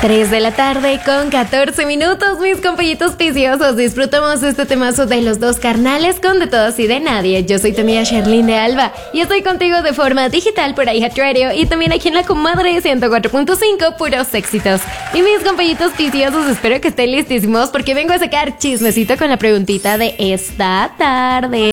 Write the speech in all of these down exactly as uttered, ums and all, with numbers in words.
tres de la tarde con catorce minutos, mis compañitos viciosos. Disfrutamos este temazo de los dos carnales con De Todos y de Nadie. Yo soy tu amiga Sherlyn de Alba y estoy contigo de forma digital por iHeartRadio y también aquí en La Comadre ciento cuatro punto cinco, puros éxitos. Y mis compañitos viciosos, espero que estén listísimos porque vengo a sacar chismecito con la preguntita de esta tarde.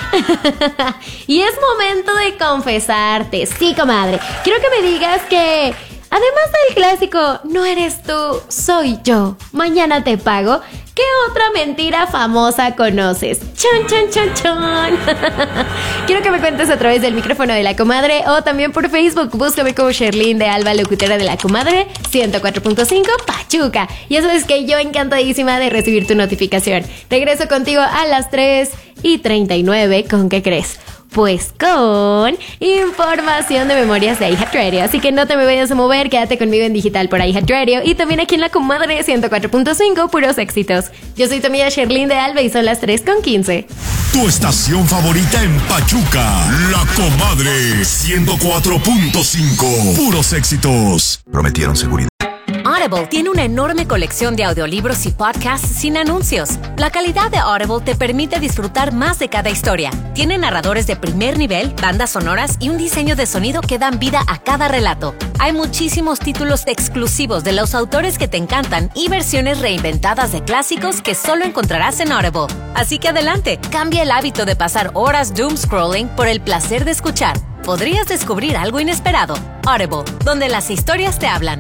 Y es momento de confesarte, sí, comadre. Quiero que me digas que, además del clásico, no eres tú, soy yo, mañana te pago, ¿qué otra mentira famosa conoces? Chon, chon, chon, chon. Quiero que me cuentes a través del micrófono de La Comadre o también por Facebook. Búscame como Sherlyn de Alba, locutora de La Comadre ciento cuatro punto cinco Pachuca. Y eso es que yo encantadísima de recibir tu notificación. Regreso contigo a las tres y treinta y nueve. ¿Con qué crees? Pues con información de memorias de iHeartRadio. Así que no te me vayas a mover, quédate conmigo en digital por iHeartRadio y también aquí en La Comadre ciento cuatro punto cinco, puros éxitos. Yo soy tu amiga Sherlyn de Alba y son las tres con quince. Tu estación favorita en Pachuca, La Comadre ciento cuatro punto cinco, puros éxitos. Prometieron seguridad. Audible tiene una enorme colección de audiolibros y podcasts sin anuncios. La calidad de Audible te permite disfrutar más de cada historia. Tiene narradores de primer nivel, bandas sonoras y un diseño de sonido que dan vida a cada relato. Hay muchísimos títulos exclusivos de los autores que te encantan y versiones reinventadas de clásicos que solo encontrarás en Audible. Así que adelante, cambia el hábito de pasar horas doom scrolling por el placer de escuchar. Podrías descubrir algo inesperado. Audible, donde las historias te hablan.